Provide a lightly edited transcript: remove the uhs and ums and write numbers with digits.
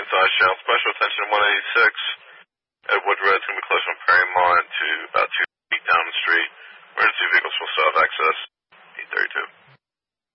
South Channel. Special attention 186. Edward Road's going to be close from Perrymont to about